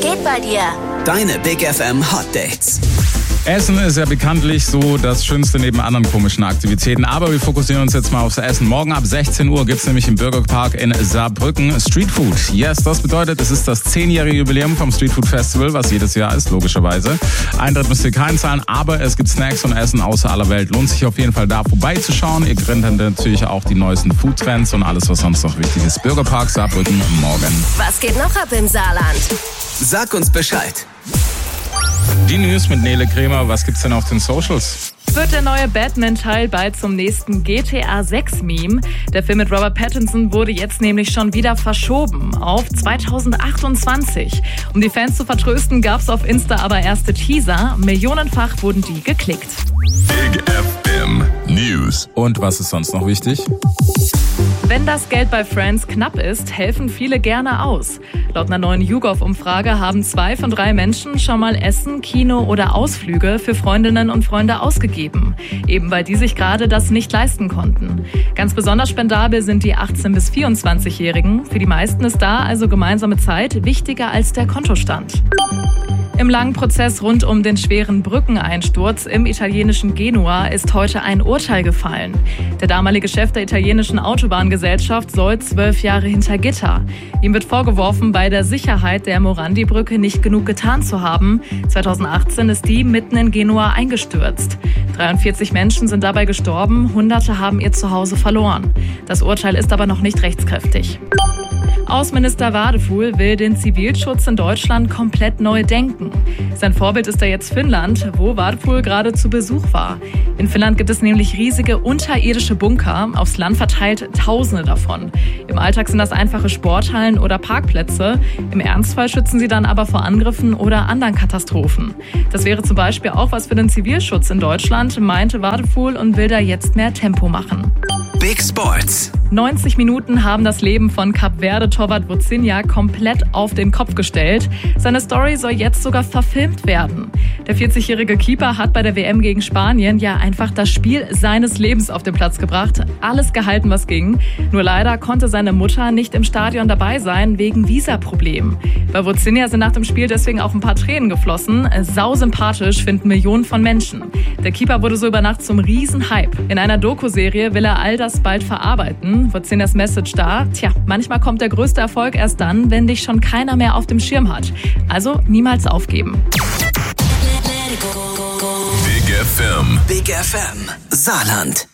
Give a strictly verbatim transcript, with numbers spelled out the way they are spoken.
geht bei dir? Deine Big F M Hot Dates. Essen ist ja bekanntlich so das Schönste neben anderen komischen Aktivitäten. Aber wir fokussieren uns jetzt mal aufs Essen. Morgen ab sechzehn Uhr gibt's nämlich im Bürgerpark in Saarbrücken Streetfood. Yes, das bedeutet, es ist das zehnjährige Jubiläum vom Streetfood Festival, was jedes Jahr ist, logischerweise. Eintritt müsst ihr keinen zahlen, aber es gibt Snacks und Essen außer aller Welt. Lohnt sich auf jeden Fall da vorbeizuschauen. Ihr kriegt dann natürlich auch die neuesten Foodtrends und alles, was sonst noch wichtig ist. Bürgerpark Saarbrücken morgen. Was geht noch ab im Saarland? Sag uns Bescheid. Die News mit Nele Kremer. Was gibt's denn auf den Socials? Wird der neue Batman-Teil bald zum nächsten G T A sechs Meme? Der Film mit Robert Pattinson wurde jetzt nämlich schon wieder verschoben auf zweitausendachtundzwanzig. Um die Fans zu vertrösten, gab's auf Insta aber erste Teaser. Millionenfach wurden die geklickt. Big F M News. Und was ist sonst noch wichtig? Wenn das Geld bei Friends knapp ist, helfen viele gerne aus. Laut einer neuen YouGov-Umfrage haben zwei von drei Menschen schon mal Essen, Kino oder Ausflüge für Freundinnen und Freunde ausgegeben. Eben weil die sich gerade das nicht leisten konnten. Ganz besonders spendabel sind die achtzehn- bis vierundzwanzigjährigen. Für die meisten ist da also gemeinsame Zeit wichtiger als der Kontostand. Im langen Prozess rund um den schweren Brückeneinsturz im italienischen Genua ist heute ein Urteil gefallen. Der damalige Chef der italienischen Autobahngesellschaft soll zwölf Jahre hinter Gitter. Ihm wird vorgeworfen, bei der Sicherheit der Morandi-Brücke nicht genug getan zu haben. zweitausendachtzehn ist die mitten in Genua eingestürzt. dreiundvierzig Menschen sind dabei gestorben, Hunderte haben ihr Zuhause verloren. Das Urteil ist aber noch nicht rechtskräftig. Außenminister Wadefuhl will den Zivilschutz in Deutschland komplett neu denken. Sein Vorbild ist da jetzt Finnland, wo Wadefuhl gerade zu Besuch war. In Finnland gibt es nämlich riesige unterirdische Bunker, aufs Land verteilt Tausende davon. Im Alltag sind das einfache Sporthallen oder Parkplätze. Im Ernstfall schützen sie dann aber vor Angriffen oder anderen Katastrophen. Das wäre zum Beispiel auch was für den Zivilschutz in Deutschland, meinte Wadefuhl und will da jetzt mehr Tempo machen. Big Sports. neunzig Minuten haben das Leben von Kap-Verde-Torwart Vozinha komplett auf den Kopf gestellt. Seine Story soll jetzt sogar verfilmt werden. Der vierzigjährige Keeper hat bei der W M gegen Spanien ja einfach das Spiel seines Lebens auf den Platz gebracht. Alles gehalten, was ging. Nur leider konnte seine Mutter nicht im Stadion dabei sein, wegen Visaproblemen. Bei Vozinha sind nach dem Spiel deswegen auch ein paar Tränen geflossen. Sau sympathisch finden Millionen von Menschen. Der Keeper wurde so über Nacht zum Riesenhype. In einer Doku-Serie will er all das bald verarbeiten. Vozinhas Message da: Tja, manchmal kommt der größte Erfolg erst dann, wenn dich schon keiner mehr auf dem Schirm hat. Also niemals aufgeben. Big F M. Big F M Saarland.